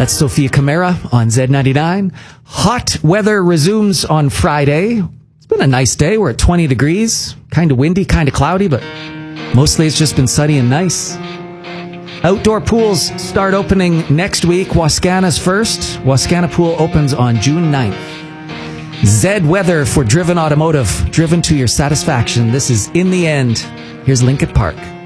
That's Sophia Camara on Z99. Hot weather resumes on Friday. It's been a nice day. We're at 20 degrees. Kind of windy, kind of cloudy, but mostly it's just been sunny and nice. Outdoor pools start opening next week. Wascana's first. Wascana Pool opens on June 9th. Z weather for Driven Automotive. Driven to your satisfaction. This is In the End. Here's Lincoln Park.